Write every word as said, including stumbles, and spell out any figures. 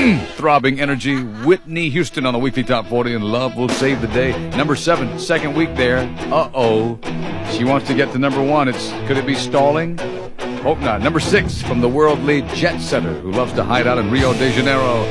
Throbbing energy, Whitney Houston on the weekly top forty, and Love Will Save the Day. Number seven, second week there. Uh-oh. She wants to get to number one. It's Could it be stalling? Hope not. Number six, from the worldly jet setter who loves to hide out in Rio de Janeiro.